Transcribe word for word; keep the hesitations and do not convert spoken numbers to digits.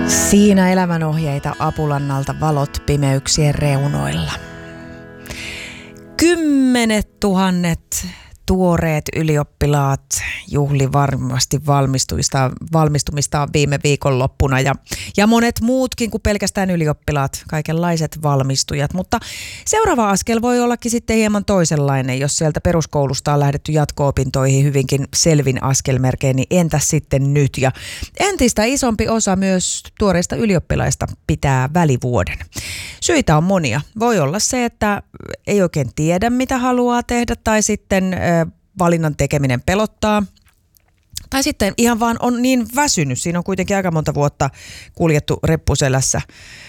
Siinä elämänohjeita Apulannalta valot pimeyksien reunoilla. Kymmenet tuhannet tuoreet ylioppilaat juhli varmasti valmistumistaan, valmistumistaan viime viikonloppuna ja, ja monet muutkin kuin pelkästään ylioppilaat, kaikenlaiset valmistujat. Mutta seuraava askel voi ollakin sitten hieman toisenlainen, jos sieltä peruskoulusta on lähdetty jatko-opintoihin hyvinkin selvin askelmerkein, niin entäs sitten nyt? Ja entistä isompi osa myös tuoreista ylioppilaista pitää välivuoden. Syitä on monia. Voi olla se, että ei oikein tiedä mitä haluaa tehdä tai sitten valinnan tekeminen pelottaa. Tai sitten ihan vaan on niin väsynyt. Siinä on kuitenkin aika monta vuotta kuljettu reppuselässä